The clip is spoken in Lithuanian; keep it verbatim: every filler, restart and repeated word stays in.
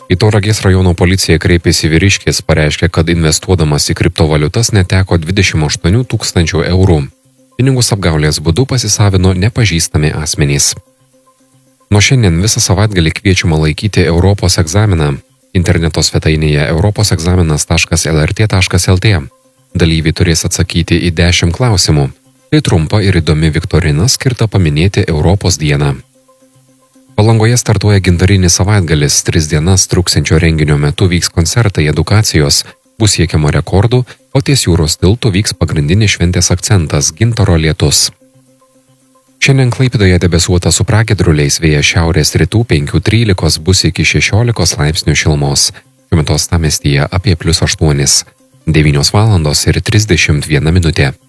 Į Tauragės rajono policiją kreipėsi vyriškis, pareiškė, kad investuodamas į kriptovaliutas neteko dvidešimt aštuonių tūkstančių eurų. Pinigus apgaulės būdu pasisavino nepažįstami asmenys. Nuo šiandien visą savaitgalį kviečiama laikyti Europos egzaminą. Interneto svetainėje europos egzaminas taškas l r t taškas l t. Dalyviai turės atsakyti į dešimt klausimų. Tai trumpa ir įdomi viktorina skirta paminėti Europos dieną. Palangoje startuoja gintarinis savaitgalis, tris dienas truksiančio renginio metu vyks koncertai, edukacijos, bus siekiama rekordų, o ties jūros tiltu vyks pagrindinis šventės akcentas – gintaro lietus. Šiandien Klaipėdoje debesuota su pragiedruliais, vėjas šiaurės rytų penki trylika bus iki šešiolikos laipsnių šilumos. Šiuo metu uostamiestyje apie plius aštuonis. devynios valandos ir trisdešimt viena minutė.